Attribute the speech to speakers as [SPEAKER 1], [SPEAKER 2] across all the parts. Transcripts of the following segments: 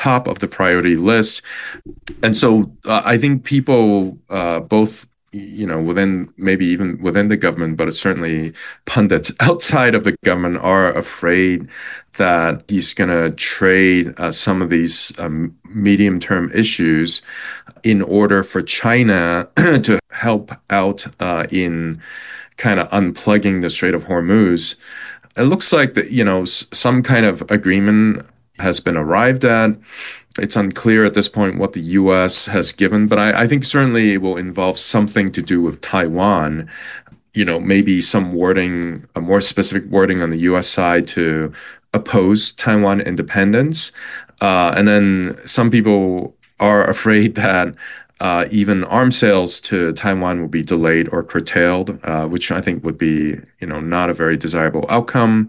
[SPEAKER 1] top of the priority list. And so I think people, both, within maybe even within the government, but certainly pundits outside of the government are afraid that he's going to trade some of these medium-term issues in order for China to help out in kind of unplugging the Strait of Hormuz. It looks like that, some kind of agreement has been arrived at. It's unclear at this point what the U.S. has given, but I think certainly it will involve something to do with Taiwan. Maybe some wording, a more specific wording on the U.S. side to oppose Taiwan independence. And then some people are afraid that even arms sales to Taiwan will be delayed or curtailed, which I think would be, not a very desirable outcome.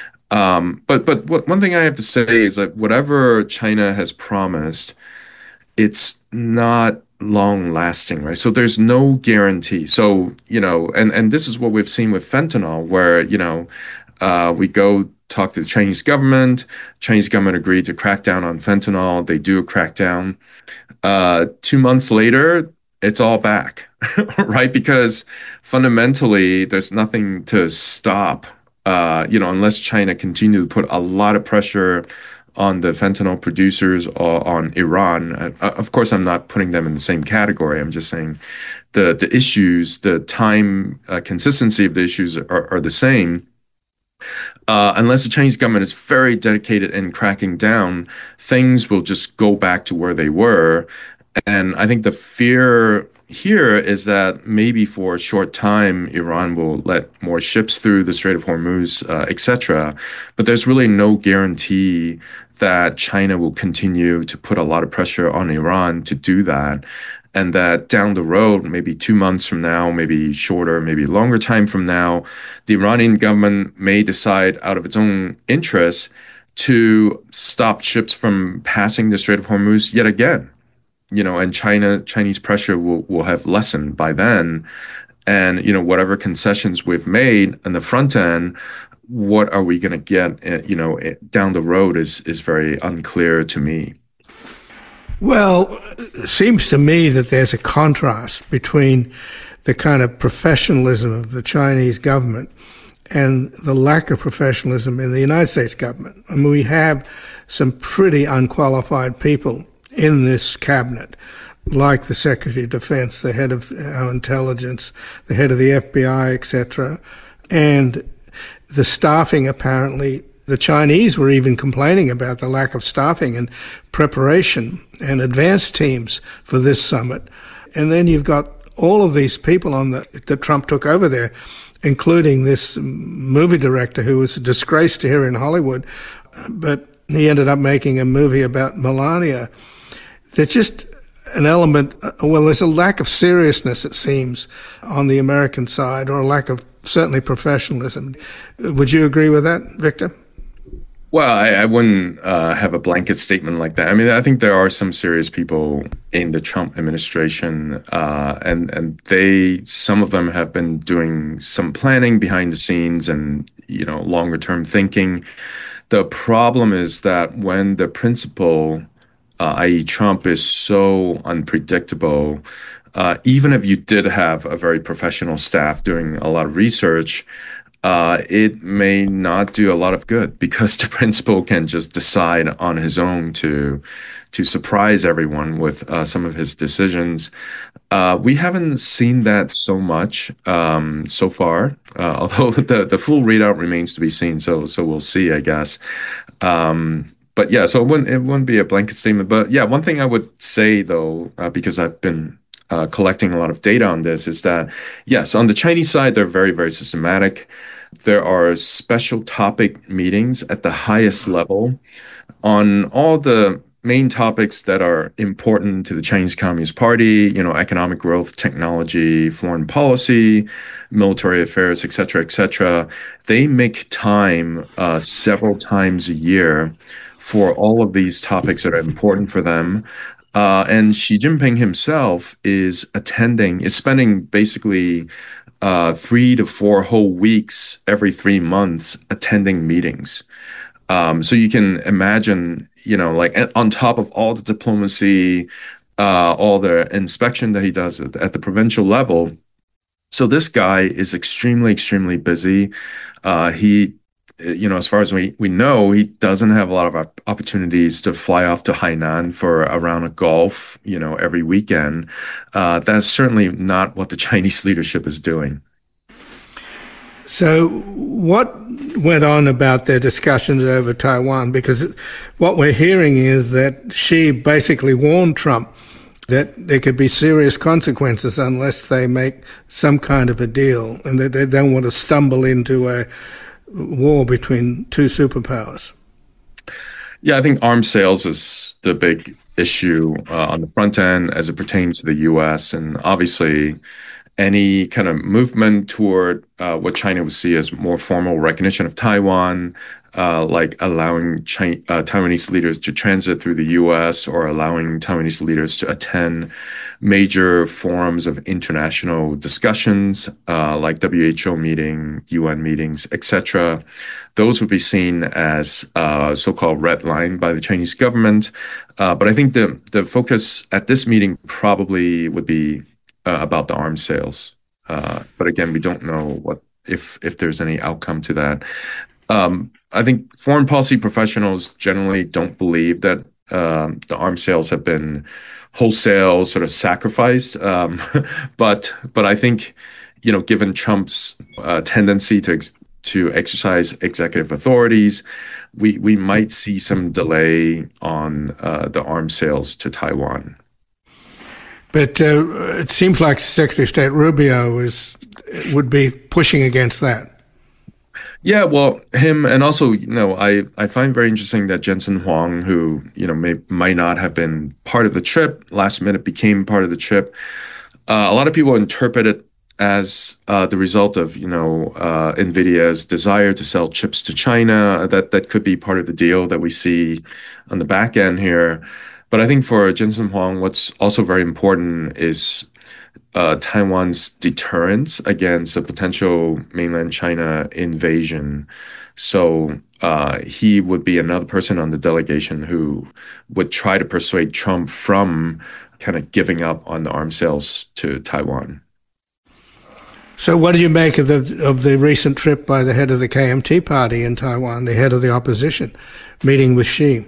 [SPEAKER 1] But one thing I have to say is that whatever China has promised, it's not long lasting, right? So there's no guarantee. So, and this is what we've seen with fentanyl, where, we go talk to the Chinese government agreed to crack down on fentanyl. They do a crackdown. 2 months later, it's all back, right? Because fundamentally, there's nothing to stop, unless China continue to put a lot of pressure on the fentanyl producers or on Iran. Of course, I'm not putting them in the same category. I'm just saying the issues, the time consistency of the issues are the same. Unless the Chinese government is very dedicated in cracking down, things will just go back to where they were. And I think the fear here is that maybe for a short time, Iran will let more ships through the Strait of Hormuz, etc. But there's really no guarantee that China will continue to put a lot of pressure on Iran to do that. And that down the road, maybe 2 months from now, maybe shorter, maybe longer time from now, the Iranian government may decide out of its own interest to stop ships from passing the Strait of Hormuz yet again. And Chinese pressure will have lessened by then. And, whatever concessions we've made on the front end, what are we going to get, down the road is very unclear to me.
[SPEAKER 2] Well, it seems to me that there's a contrast between the kind of professionalism of the Chinese government and the lack of professionalism in the United States government. I mean, we have some pretty unqualified people in this cabinet, like the Secretary of Defense, the head of our intelligence, the head of the FBI, etc. And the staffing, apparently, the Chinese were even complaining about the lack of staffing and preparation and advance teams for this summit. And then you've got all of these people that Trump took over there, including this movie director who was a disgrace to here in Hollywood, but he ended up making a movie about Melania. There's just an element, there's a lack of seriousness, it seems, on the American side, or a lack of certainly professionalism. Would you agree with that, Victor?
[SPEAKER 1] Well, I wouldn't have a blanket statement like that. I mean, I think there are some serious people in the Trump administration, and some of them have been doing some planning behind the scenes and, longer term thinking. The problem is that when the principal, i.e. Trump, is so unpredictable, even if you did have a very professional staff doing a lot of research, it may not do a lot of good because the principal can just decide on his own to surprise everyone with some of his decisions. We haven't seen that so much so far, although the full readout remains to be seen. So we'll see, I guess. But yeah, so it wouldn't be a blanket statement. But yeah, one thing I would say though, because I've been collecting a lot of data on this, is that yes, on the Chinese side, they're very, very systematic. There are special topic meetings at the highest level on all the main topics that are important to the Chinese Communist Party, economic growth, technology, foreign policy, military affairs, et cetera, et cetera. They make time several times a year for all of these topics that are important for them. And Xi Jinping himself is spending basically 3 to 4 whole weeks every 3 months attending meetings. So you can imagine, like on top of all the diplomacy, all the inspection that he does at the provincial level. So this guy is extremely, extremely busy. He, as far as we know, he doesn't have a lot of opportunities to fly off to Hainan for a round of golf, every weekend. That's certainly not what the Chinese leadership is doing.
[SPEAKER 2] So what went on about their discussions over Taiwan? Because what we're hearing is that Xi basically warned Trump that there could be serious consequences unless they make some kind of a deal, and that they don't want to stumble into a war between two superpowers.
[SPEAKER 1] Yeah, I think arms sales is the big issue on the front end as it pertains to the U.S. And obviously, any kind of movement toward what China would see as more formal recognition of Taiwan, like allowing Taiwanese leaders to transit through the U.S. or allowing Taiwanese leaders to attend major forums of international discussions, like WHO meeting, UN meetings, etc. Those would be seen as so-called red line by the Chinese government. But I think the focus at this meeting probably would be about the arms sales. But again, we don't know if there's any outcome to that. I think foreign policy professionals generally don't believe that the arms sales have been wholesale sort of sacrificed. But I think, given Trump's tendency to exercise executive authorities, we might see some delay on the arms sales to Taiwan.
[SPEAKER 2] But it seems like Secretary of State Rubio would be pushing against that.
[SPEAKER 1] Yeah, well, him, and also, I find very interesting that Jensen Huang, who, might not have been part of the trip, last minute became part of the trip. A lot of people interpret it as the result of, NVIDIA's desire to sell chips to China. That could be part of the deal that we see on the back end here. But I think for Jensen Huang, what's also very important is Taiwan's deterrence against a potential mainland China invasion. So he would be another person on the delegation who would try to persuade Trump from kind of giving up on the arms sales to Taiwan.
[SPEAKER 2] So what do you make of the recent trip by the head of the KMT party in Taiwan, the head of the opposition, meeting with Xi?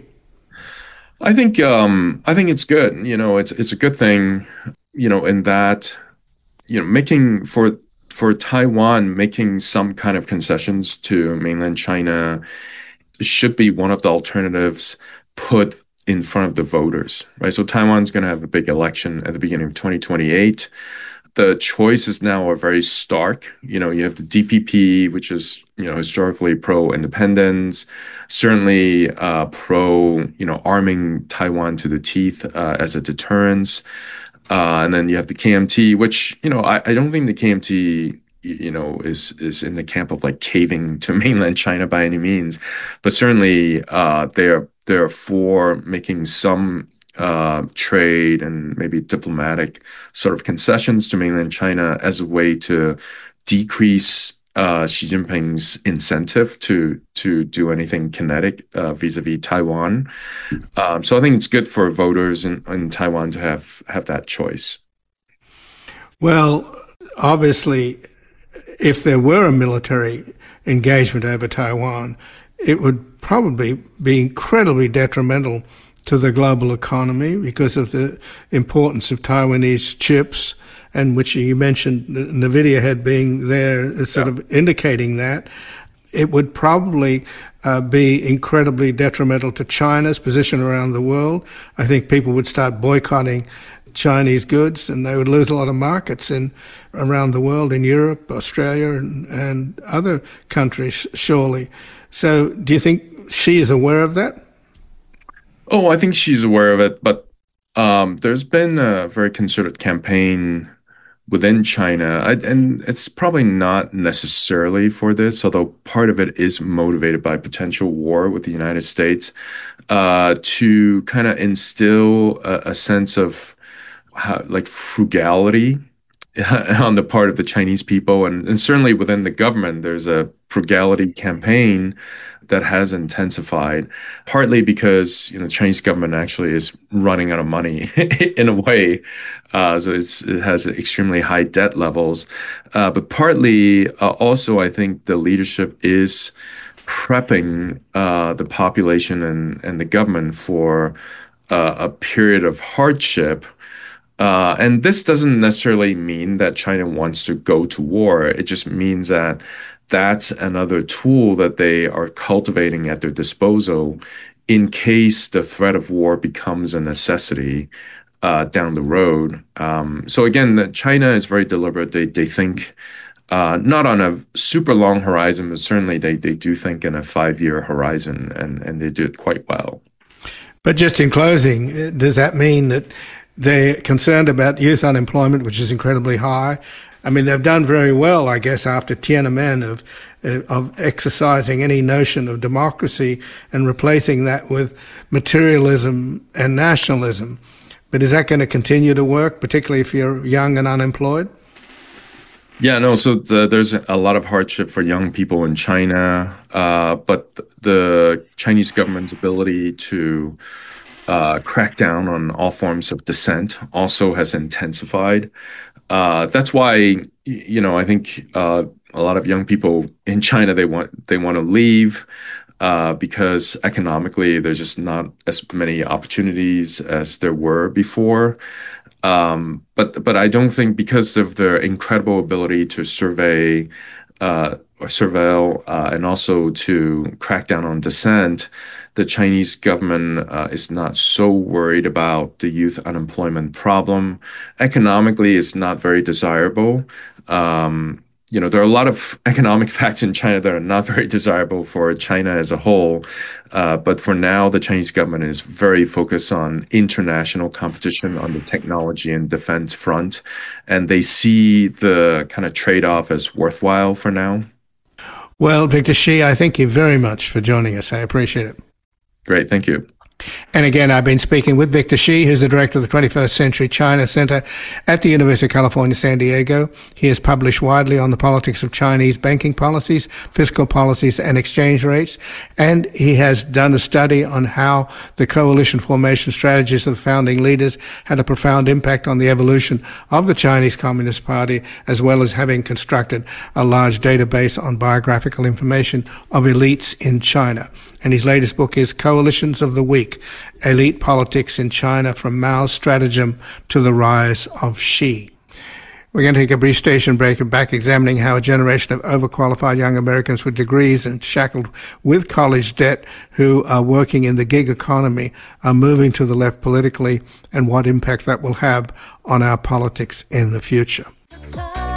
[SPEAKER 1] I think it's good. It's a good thing, in that, making for Taiwan, making some kind of concessions to mainland China should be one of the alternatives put in front of the voters, right? So Taiwan's going to have a big election at the beginning of 2028. The choices now are very stark. You have the DPP, which is, historically pro-independence, certainly pro, arming Taiwan to the teeth as a deterrence. And then you have the KMT, which, I don't think the KMT, is in the camp of like caving to mainland China by any means, but certainly they're for making some trade and maybe diplomatic sort of concessions to mainland China as a way to decrease Xi Jinping's incentive to do anything kinetic vis-a-vis Taiwan. So I think it's good for voters in Taiwan to have that choice.
[SPEAKER 2] Well, obviously, if there were a military engagement over Taiwan, it would probably be incredibly detrimental to the global economy because of the importance of Taiwanese chips, and which you mentioned NVIDIA had being there sort of indicating that. It would probably be incredibly detrimental to China's position around the world. I think people would start boycotting Chinese goods, and they would lose a lot of markets around the world, in Europe, Australia, and other countries, surely. So do you think Xi is aware of that?
[SPEAKER 1] Oh, I think she's aware of it, but there's been a very concerted campaign within China, and it's probably not necessarily for this, although part of it is motivated by potential war with the United States, to kind of instill a sense of frugality on the part of the Chinese people, and certainly within the government, there's a frugality campaign that has intensified, partly because the Chinese government actually is running out of money in a way, so it has extremely high debt levels, but partly also I think the leadership is prepping the population and the government for a period of hardship. And this doesn't necessarily mean that China wants to go to war. It just means that that's another tool that they are cultivating at their disposal in case the threat of war becomes a necessity down the road. So again, China is very deliberate. They think not on a super long horizon, but certainly they do think in a 5-year horizon, and they do it quite well.
[SPEAKER 2] But just in closing, does that mean that they're concerned about youth unemployment, which is incredibly high? I mean, they've done very well, I guess, after Tiananmen of exercising any notion of democracy and replacing that with materialism and nationalism. But is that going to continue to work, particularly if you're young and unemployed?
[SPEAKER 1] Yeah, no, so there's a lot of hardship for young people in China, but the Chinese government's ability to crack down on all forms of dissent also has intensified. That's why, I think a lot of young people in China, they want to leave because economically there's just not as many opportunities as there were before. But I don't think, because of their incredible ability to survey or surveil and also to crack down on dissent, the Chinese government is not so worried about the youth unemployment problem. Economically, it's not very desirable. There are a lot of economic facts in China that are not very desirable for China as a whole. But for now, the Chinese government is very focused on international competition on the technology and defense front. And they see the kind of trade-off as worthwhile for now.
[SPEAKER 2] Well, Victor Shi, I thank you very much for joining us. I appreciate it.
[SPEAKER 1] Great. Thank you.
[SPEAKER 2] And again, I've been speaking with Victor Shi, who's the director of the 21st Century China Center at the University of California, San Diego. He has published widely on the politics of Chinese banking policies, fiscal policies, and exchange rates. And he has done a study on how the coalition formation strategies of the founding leaders had a profound impact on the evolution of the Chinese Communist Party, as well as having constructed a large database on biographical information of elites in China. And his latest book is Coalitions of the Weak: Elite Politics in China from Mao's Stratagem to the Rise of Xi. We're going to take a brief station break and back examining how a generation of overqualified young Americans with degrees and shackled with college debt who are working in the gig economy are moving to the left politically, and what impact that will have on our politics in the future.